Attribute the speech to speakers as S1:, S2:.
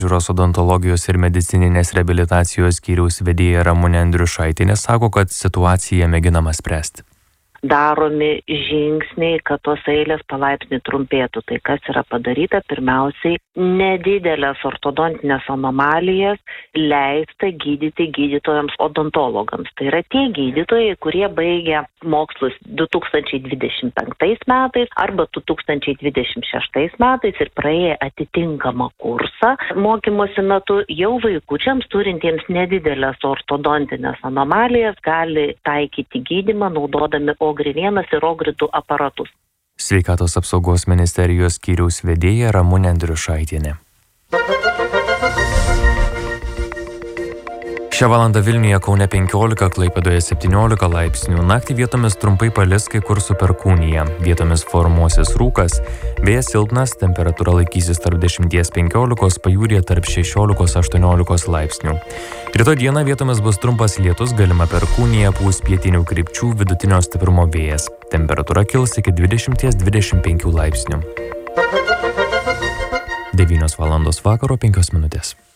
S1: Žiūros odontologijos ir medicininės reabilitacijos skyriaus vedėja Ramunė Andriušaitienė sako, kad situaciją mėginama spręsti.
S2: Daromi žingsniai, kad tos eilės palaipsniui trumpėtų. Tai kas yra padaryta? Pirmiausiai, nedidelės ortodontinės anomalijas leista gydyti gydytojams odontologams. Tai yra tie gydytojai, kurie baigia mokslus 2025 metais arba 2026 metais ir praėję atitinkamą kursą mokymosi metu jau vaikučiams turintiems nedidelės ortodontinės anomalijas gali taikyti gydymą naudodami Ogri1 ir Ogri2 aparatus.
S1: Sveikatos apsaugos ministerijos skyriaus vedėja Ramunė Andriušaitienė. Šią valandą Vilniuje, Kaune 15, Klaipėdoje 17 laipsnių, naktį vietomis trumpai palis kai kur su perkūnija, vietomis formuosis rūkas, vėjas silpnas, temperatūra laikysis tarp 10–15, pajūryje tarp 16–18 laipsnių. Rytoj dieną vietomis bus trumpas lietus, galima perkūnija, pūs pietinių krypčių, vidutinio stiprumo vėjas. Temperatūra kils iki 20–25 laipsnių. 9 valandos vakaro 5 minutės.